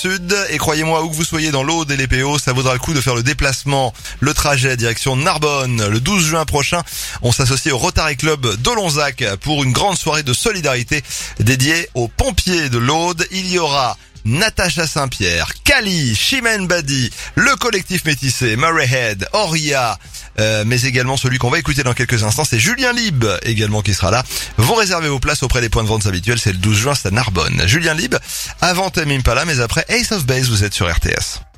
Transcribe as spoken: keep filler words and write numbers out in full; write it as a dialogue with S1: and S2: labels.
S1: sud. Et croyez-moi, où que vous soyez dans l'Aude et les P O, ça vaudra le coup de faire le déplacement, le trajet direction Narbonne. Le douze juin prochain, on s'associe au Rotary Club d'Olonzac pour une grande soirée de solidarité dédiée aux pompiers de l'Aude. Il y aura Natacha Saint-Pierre, Kali, Chimène Badi, le collectif métissé, Murray Head, Oria, euh, mais également celui qu'on va écouter dans quelques instants, c'est Julien Lib également qui sera là. Vous réservez vos places auprès des points de vente habituels, c'est le douze juin, c'est à Narbonne. Julien Lib, avant Tame Impala, mais après Ace of Base, vous êtes sur R T S.